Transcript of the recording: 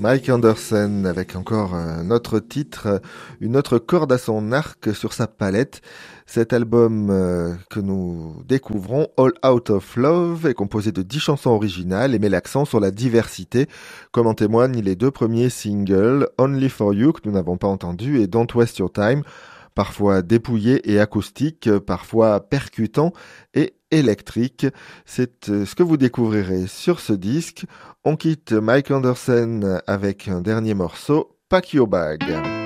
Mike Anderson avec encore un autre titre, une autre corde à son arc sur sa palette. Cet album que nous découvrons, All Out of Love, est composé de 10 chansons originales et met l'accent sur la diversité, comme en témoignent les deux premiers singles, Only For You, que nous n'avons pas entendu, et Don't Waste Your Time, parfois dépouillé et acoustique, parfois percutant et électrique. C'est ce que vous découvrirez sur ce disque. On quitte Mike Anderson avec un dernier morceau, Pack Your Bag.